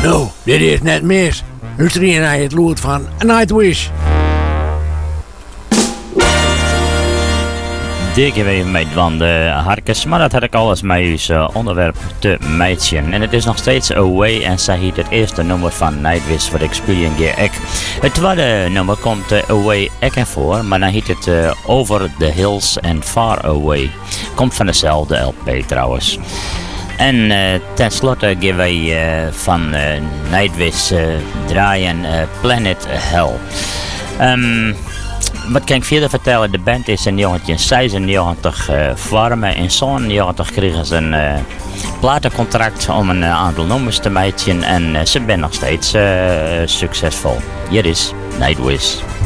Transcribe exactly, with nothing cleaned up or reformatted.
Nou, dit is net mis. Nu trainen hij het lood van Nightwish. Dikke weer met van de harkes, maar dat had ik alles met uw uh, onderwerp te meidjen. En het is nog steeds Away en zij heet het eerste nummer van Nightwish wat ik speel een keer ek. Het tweede nummer komt uh, Away ek en voor, maar dan heet het uh, Over the Hills and Far Away. Komt van dezelfde L P trouwens. En uh, tenslotte geven wij uh, van uh, Nightwish uh, draaien uh, Planet Hell. Um, Wat kan ik verder vertellen? De band is in negentien zesennegentig uh, vormen. In zevenennegentig kregen ze een uh, platencontract om een uh, aantal nummers te maken. En uh, ze zijn nog steeds uh, succesvol. Hier is Nightwish.